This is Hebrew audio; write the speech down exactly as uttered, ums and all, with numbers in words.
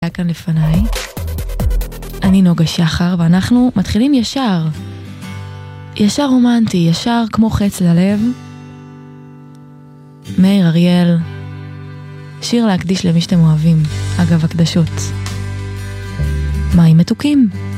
היה כאן לפניי. אני נוגה שחר, ואנחנו מתחילים ישר. ישר רומנטי, ישר כמו חץ ללב. מאיר אריאל, שיר להקדיש למי שאתם אוהבים. אגב, הקדשות. מים מתוקים.